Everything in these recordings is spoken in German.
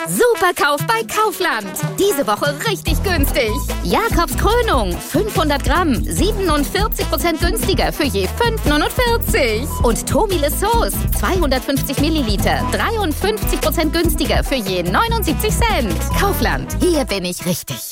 Superkauf bei Kaufland. Diese Woche richtig günstig. Jakobs Krönung, 500 Gramm, 47% günstiger für je 5,49. Und Tomile Sauce, 250 Milliliter, 53% günstiger für je 79 Cent. Kaufland, hier bin ich richtig.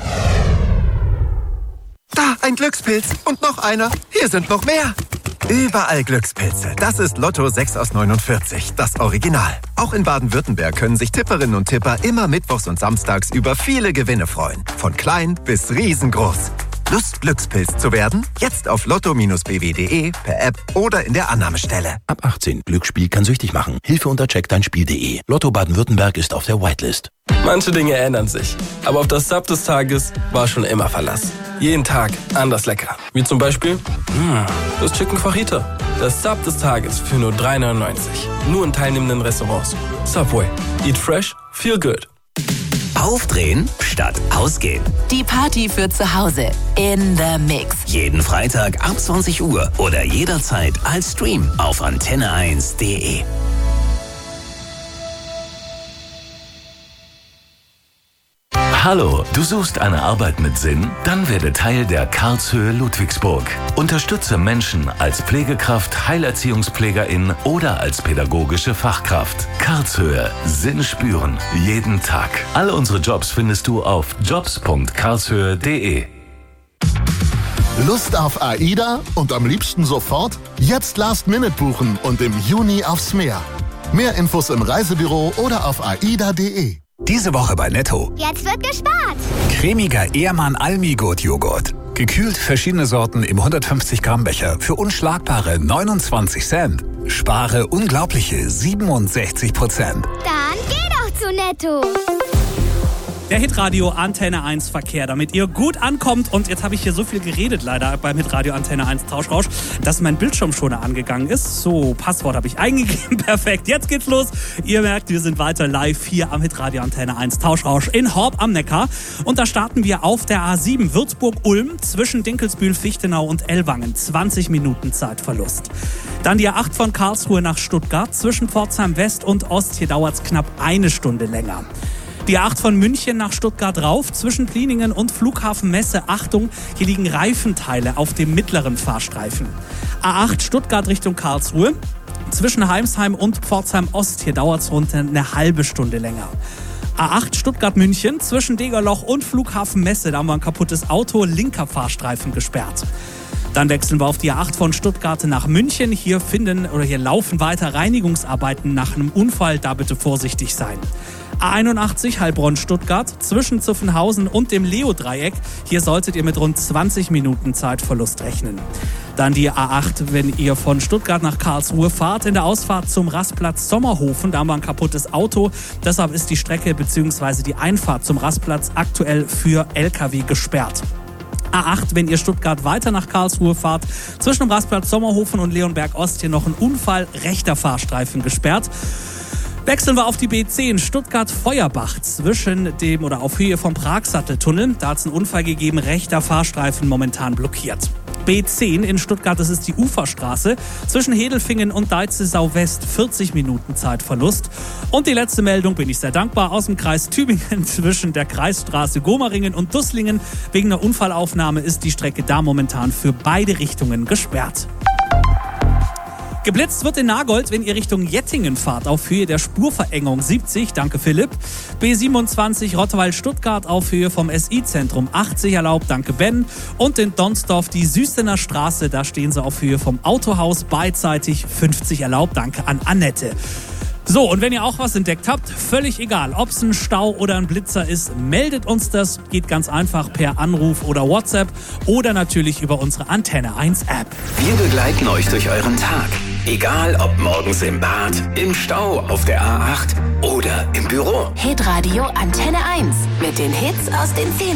Da, ein Glückspilz. Und noch einer. Hier sind noch mehr. Überall Glückspilze. Das ist Lotto 6 aus 49, das Original. Auch in Baden-Württemberg können sich Tipperinnen und Tipper immer mittwochs und samstags über viele Gewinne freuen. Von klein bis riesengroß. Lust, Glückspilz zu werden? Jetzt auf lotto-bw.de, per App oder in der Annahmestelle. Ab 18. Glücksspiel kann süchtig machen. Hilfe unter checkdeinspiel.de. Lotto Baden-Württemberg ist auf der Whitelist. Manche Dinge ändern sich. Aber auf das Sub des Tages war schon immer Verlass. Jeden Tag anders lecker. Wie zum Beispiel das Chicken Fajita. Das Sub des Tages für nur 3,99. Nur in teilnehmenden Restaurants. Subway. Eat fresh, feel good. Aufdrehen statt ausgehen. Die Party für zu Hause. In the Mix. Jeden Freitag ab 20 Uhr oder jederzeit als Stream auf antenne1.de. Hallo, du suchst eine Arbeit mit Sinn? Dann werde Teil der Karlshöhe Ludwigsburg. Unterstütze Menschen als Pflegekraft, Heilerziehungspflegerin oder als pädagogische Fachkraft. Karlshöhe, Sinn spüren, jeden Tag. Alle unsere Jobs findest du auf jobs.karlshöhe.de. Lust auf AIDA und am liebsten sofort? Jetzt Last Minute buchen und im Juni aufs Meer. Mehr Infos im Reisebüro oder auf aida.de. Diese Woche bei Netto. Jetzt wird gespart. Cremiger Ehrmann Almi-Gut-Joghurt. Gekühlt verschiedene Sorten im 150 Gramm Becher für unschlagbare 29 Cent. Spare unglaubliche 67%. Dann geh doch zu Netto. Der Hitradio Antenne 1 Verkehr, damit ihr gut ankommt. Und jetzt habe ich hier so viel geredet leider beim Hitradio Antenne 1 Tauschrausch, dass mein Bildschirmschoner angegangen ist. So, Passwort habe ich eingegeben. Perfekt, jetzt geht's los. Ihr merkt, wir sind weiter live hier am Hitradio Antenne 1 Tauschrausch in Horb am Neckar. Und da starten wir auf der A7 Würzburg-Ulm zwischen Dinkelsbühl, Fichtenau und Ellwangen. 20 Minuten Zeitverlust. Dann die A8 von Karlsruhe nach Stuttgart zwischen Pforzheim West und Ost. Hier dauert es knapp eine Stunde länger. Die A8 von München nach Stuttgart rauf, zwischen Pliningen und Flughafen Messe. Achtung, hier liegen Reifenteile auf dem mittleren Fahrstreifen. A8 Stuttgart Richtung Karlsruhe, zwischen Heimsheim und Pforzheim Ost. Hier dauert es rund eine halbe Stunde länger. A8 Stuttgart-München, zwischen Degerloch und Flughafen Messe. Da haben wir ein kaputtes Auto, linker Fahrstreifen gesperrt. Dann wechseln wir auf die A8 von Stuttgart nach München. Hier laufen weiter Reinigungsarbeiten nach einem Unfall. Da bitte vorsichtig sein. A81 Heilbronn-Stuttgart zwischen Zuffenhausen und dem Leo-Dreieck. Hier solltet ihr mit rund 20 Minuten Zeitverlust rechnen. Dann die A8, wenn ihr von Stuttgart nach Karlsruhe fahrt, in der Ausfahrt zum Rastplatz Sommerhofen. Da haben wir ein kaputtes Auto. Deshalb ist die Strecke bzw. die Einfahrt zum Rastplatz aktuell für LKW gesperrt. A8, wenn ihr Stuttgart weiter nach Karlsruhe fahrt, zwischen dem Rastplatz Sommerhofen und Leonberg Ost hier noch ein Unfall, rechter Fahrstreifen gesperrt. Wechseln wir auf die B10 Stuttgart-Feuerbach zwischen dem oder auf Höhe vom Pragsatteltunnel. Da hat es einen Unfall gegeben, rechter Fahrstreifen momentan blockiert. B10 in Stuttgart, das ist die Uferstraße zwischen Hedelfingen und Deitzesau West, 40 Minuten Zeitverlust. Und die letzte Meldung, bin ich sehr dankbar, aus dem Kreis Tübingen zwischen der Kreisstraße Gomaringen und Dusslingen. Wegen einer Unfallaufnahme ist die Strecke da momentan für beide Richtungen gesperrt. Geblitzt wird in Nagold, wenn ihr Richtung Jettingen fahrt, auf Höhe der Spurverengung 70, danke Philipp. B27 Rottweil-Stuttgart auf Höhe vom SI-Zentrum 80 erlaubt, danke Ben. Und in Donsdorf die Süßener Straße, da stehen sie auf Höhe vom Autohaus beidseitig 50 erlaubt, danke an Annette. So, und wenn ihr auch was entdeckt habt, völlig egal, ob es ein Stau oder ein Blitzer ist, meldet uns das. Geht ganz einfach per Anruf oder WhatsApp oder natürlich über unsere Antenne 1 App. Wir begleiten euch durch euren Tag. Egal ob morgens im Bad, im Stau, auf der A8 oder im Büro. Hitradio Antenne 1 mit den Hits aus den 10